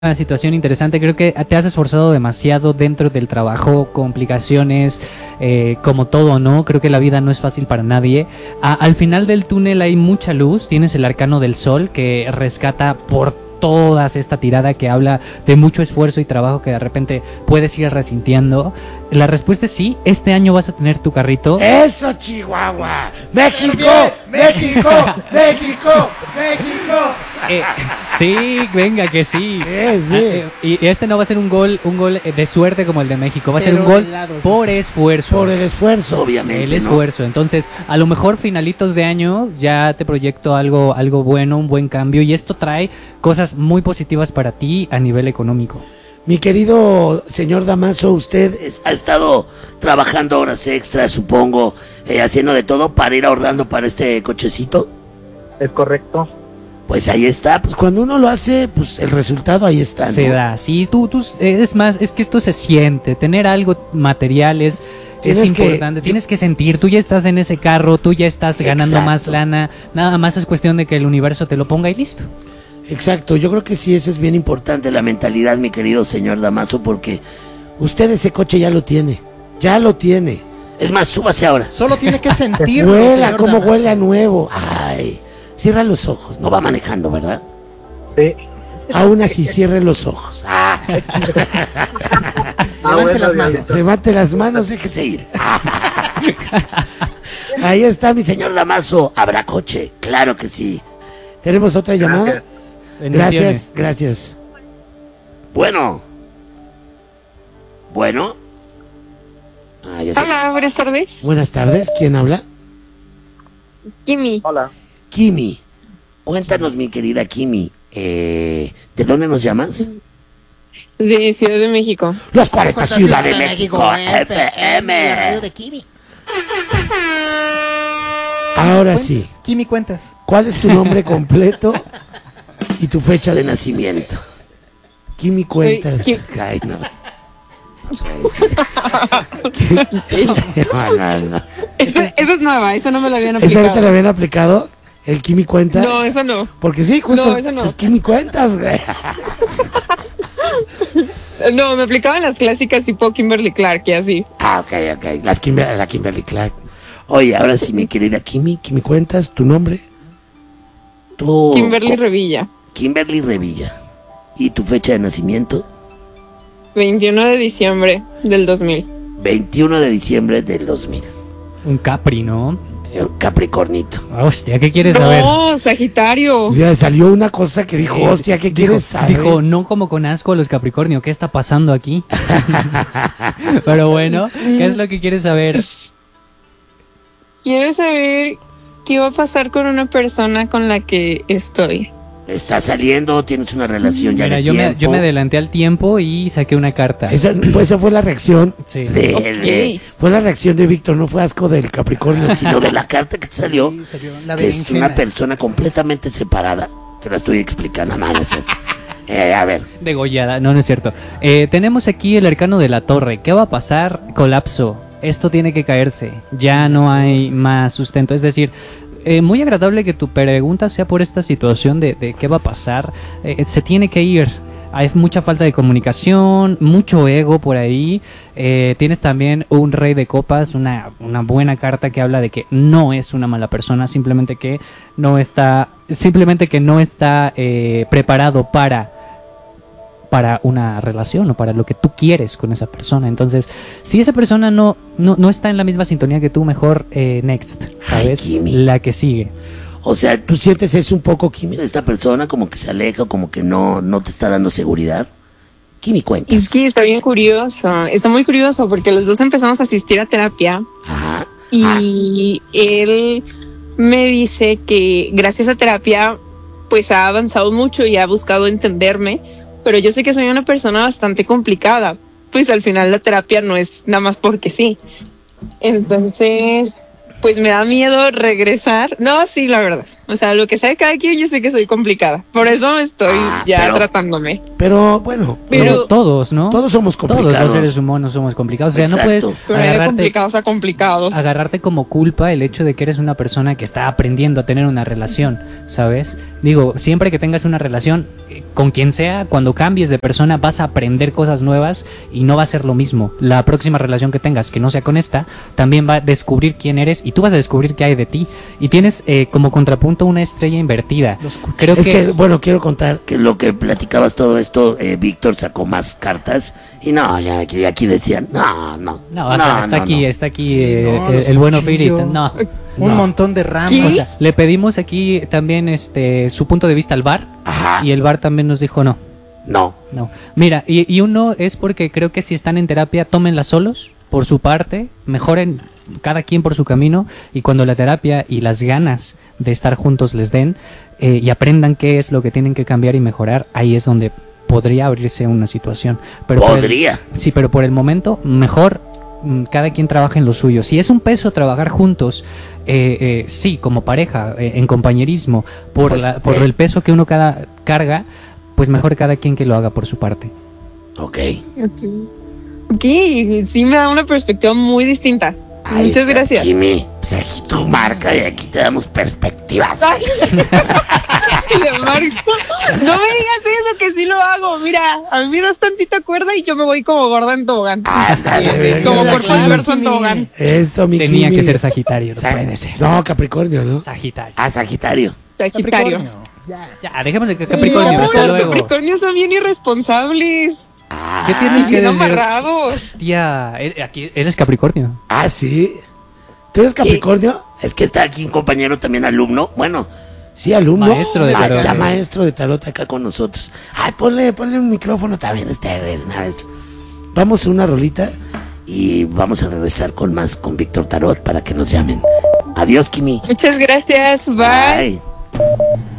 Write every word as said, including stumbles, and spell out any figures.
una situación interesante. Creo que te has esforzado demasiado dentro del trabajo, complicaciones, eh, como todo, ¿no? Creo que la vida no es fácil para nadie. A, al final del túnel hay mucha luz, tienes el arcano del sol que rescata por todas esta tirada que habla de mucho esfuerzo y trabajo que de repente puedes ir resintiendo. La respuesta es sí, este año vas a tener tu carrito. ¡Eso, Chihuahua! ¡México! ¡México! ¡México! ¡México! Eh, sí, venga que sí. Sí, sí. Eh, y este no va a ser un gol, un gol de suerte como el de México, va a ser Pero un gol de lado, por esfuerzo. Por el esfuerzo, obviamente. El ¿no? esfuerzo. Entonces, a lo mejor finalitos de año ya te proyecto algo, algo bueno, un buen cambio, y esto trae cosas muy positivas para ti a nivel económico. Mi querido señor Damaso, usted es- ha estado trabajando horas extras, supongo, eh, haciendo de todo para ir ahorrando para este cochecito. Es correcto. Pues ahí está, pues cuando uno lo hace, pues el resultado ahí está, ¿no? Se da, sí, tú, tú, es más, es que esto se siente, tener algo material es, es Tienes que- importante, tienes que sentir, tú ya estás en ese carro, tú ya estás ganando Exacto. más lana, nada más es cuestión de que el universo te lo ponga y listo. Exacto, yo creo que sí, eso es bien importante, la mentalidad, mi querido señor Damaso, porque usted ese coche ya lo tiene, ya lo tiene. Es más, súbase ahora. Solo tiene que sentirlo. Huela, señor como Damaso. huele a nuevo. Ay, cierra los ojos, no va manejando, ¿verdad? Sí. Aún así, cierre los ojos. Ah, Ah, Levante bueno, las Dios. manos. levante las manos, déjese ir. Ahí está mi señor Damaso, habrá coche, claro que sí. ¿Tenemos otra llamada? Gracias. Bendiciones. Gracias, gracias. Bueno. Bueno. Ah, ya sé. Hola, buenas tardes. Buenas tardes, ¿quién habla? Kimi, Hola. Kimi. Cuéntanos, mi querida Kimi. Eh, ¿De dónde nos llamas? de Ciudad de México. Los cuarenta Ciudad de México, F F M, la radio M. de Kimi. Ahora sí, Cuentas, Kimi, cuentas. ¿cuál es tu nombre completo y tu fecha de nacimiento? Kimi, cuentas. Kim- Ay, no. ¿Qué? No, no, no. Esa, esa es nueva, esa no me la habían ¿Esa ahorita aplicado. le habían aplicado? ¿El Kimi cuentas? No, esa no. Porque sí, justo. No, esa no. Pues Kimi cuentas, güey. No, me aplicaban las clásicas tipo Kimberly Clark y así. Ah, ok, ok. La, Kimber- la Kimberly Clark. Oye, ahora sí, mi querida Kimi, Kimi cuentas, ¿tu nombre? Tu... Kimberly Revilla, Kimberly Revilla. ¿Y tu fecha de nacimiento? veintiuno de diciembre del dos mil. veintiuno de diciembre del dos mil. Un Capri, ¿no? Eh, Capricornito. Hostia, ¿qué quieres saber? No, Sagitario. Mira, salió una cosa que dijo, Eh, hostia, ¿qué dijo- quieres saber? Dijo, no como con asco a los Capricornio, ¿qué está pasando aquí? Pero bueno, ¿qué es lo que quieres saber? Quiero saber qué va a pasar con una persona con la que estoy. ¿Estás saliendo? ¿Tienes una relación ya Mira, de yo me, tiempo? yo me adelanté al tiempo y saqué una carta. Esa, pues esa fue la reacción Sí. de, Ok. de- fue la reacción de Víctor, no fue asco del Capricornio, sino de la carta que salió, Sí, salió la que es berenjena. una persona completamente separada. Te la estoy explicando, no, no es cierto. Eh, a ver, Degollada, no, no es cierto. Eh, tenemos aquí el arcano de la torre. ¿Qué va a pasar? Colapso. Esto tiene que caerse. Ya no hay más sustento. Es decir, eh, muy agradable que tu pregunta sea por esta situación de, de qué va a pasar. Eh, se tiene que ir. Hay mucha falta de comunicación, mucho ego por ahí. Eh, tienes también un rey de copas, una, una buena carta que habla de que no es una mala persona, simplemente que no está, simplemente que no está eh, preparado para para una relación o para lo que tú quieres con esa persona. Entonces, si esa persona no, no, no está en la misma sintonía que tú, mejor eh, next, ¿sabes? Ay, Kimi. La que sigue. o sea, ¿tú sientes eso un poco, Kimi, de esta persona como que se aleja, como que no, no te está dando seguridad? Kimi, cuenta. Es que está bien curioso, está muy curioso porque los dos empezamos a asistir a terapia Ajá. y él me dice que gracias a terapia pues ha avanzado mucho y ha buscado entenderme, pero yo sé que soy una persona bastante complicada, pues al final la terapia no es nada más porque sí. Entonces, pues me da miedo regresar. No, sí, la verdad. O sea, lo que sea de cada quien, yo sé que soy complicada. Por eso estoy Ah, ya pero- tratándome. Pero bueno, Pero- pero todos, ¿no? todos somos complicados. Todos los seres humanos somos complicados. O sea, no Exacto. puedes Pero hay de agarrarte, complicados a complicados. agarrarte como culpa el hecho de que eres una persona que está aprendiendo a tener una relación, ¿sabes? Digo, siempre que tengas una relación eh, con quien sea, cuando cambies de persona vas a aprender cosas nuevas y no va a ser lo mismo. La próxima relación que tengas, que no sea con esta, también va a descubrir quién eres y tú vas a descubrir qué hay de ti. Y tienes eh, como contrapunto una estrella invertida. Los cuchillos. Creo Es que, que, bueno, quiero contar que lo que platicabas todo esto, eh, Víctor sacó más cartas y no, ya aquí, aquí decían, no, no. no, hasta, está no, aquí, no. está aquí Sí, eh, no, el, los el bueno cuchillos. Firit. No. Un No. montón de ramas. ¿Qué? O sea, le pedimos aquí también este su punto de vista al bar Ajá, y el bar también nos dijo no. no. No. Mira, y, y uno es porque creo que si están en terapia, tómenla solos, por su parte, mejoren cada quien por su camino, y cuando la terapia y las ganas de estar juntos les den eh, y aprendan qué es lo que tienen que cambiar y mejorar, ahí es donde podría abrirse una situación. Pero por el- Podría. sí, pero por el momento, mejor mm, cada quien trabaja en lo suyo. Si es un peso trabajar juntos, eh, eh, sí, como pareja, eh, en compañerismo, por, Pues, la- por eh. el peso que uno cada, carga, pues mejor cada quien que lo haga por su parte. Ok. Ok. Ok, sí me da una perspectiva muy distinta. Ahí Muchas está, gracias. Kimi, pues aquí tu marca y aquí te damos perspectivas. Ay, le marco. No me digas eso, que sí lo hago. Mira, a mí me das tantita cuerda y yo me voy como gorda en tobogán. Ándale, ven, Como ven por aquí. universo en tobogán. Eso, mi Tenía Kimi. que ser Sagitario, no Sa- puede ser. No, Capricornio, ¿no? Sagitario. Ah, Sagitario. Sagitario. Ya. Ya, dejemos de que Sí, Capricornio, ¿Cómo hasta los luego. Capricornios son bien irresponsables? Ah, ¿Qué tienes Y que bien decir? amarrados. Hostia, eh, aquí eres Capricornio. Ah, sí. ¿Tú eres Capricornio? Es que está aquí un compañero también alumno. Bueno, sí, alumno. Maestro de Ah, tarot. ya maestro de tarot acá con nosotros. Ay, ponle, ponle un micrófono también esta vez, maestro. Vamos a una rolita y vamos a regresar con más con Víctor Tarot para que nos llamen. Adiós, Kimi. Muchas gracias. Bye. Bye.